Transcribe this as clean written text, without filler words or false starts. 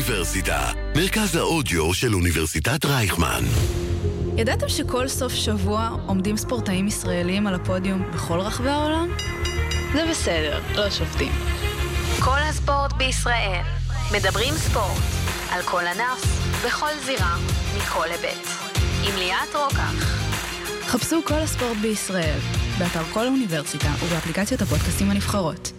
האוניברסיטה, מרכז האודיו של אוניברסיטת רייכמן. ידעתם שכל סוף שבוע עומדים ספורטאים ישראלים על הפודיום בכל רחבי העולם? זה בסדר, לא שופטים. כל הספורט בישראל. מדברים ספורט. על כל ענף, בכל זירה, מכל היבט. עם ליאת רוקח. חפשו כל הספורט בישראל, באתר כל האוניברסיטה ובאפליקציות הפודקאסטים הנבחרות.